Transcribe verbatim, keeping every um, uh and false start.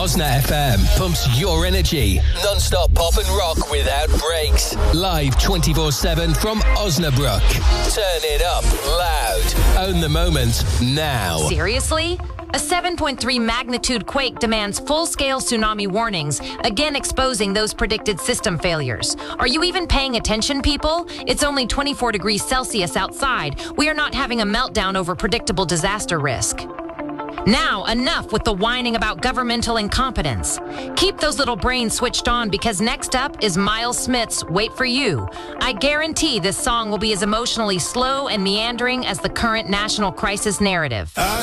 Osna F M pumps your energy. Non-stop pop and rock without breaks. Live twenty-four seven from Osnabrück. Turn it up loud. Own the moment now. Seriously? A seven point three magnitude quake demands full-scale tsunami warnings, again exposing those predicted system failures. Are you even paying attention, people? It's only twenty-four degrees Celsius outside. We are not having a meltdown over predictable disaster risk. Now, enough with the whining about governmental incompetence. Keep those little brains switched on, because next up is Miles Smith's Wait For You. I guarantee this song will be as emotionally slow and meandering as the current national crisis narrative. I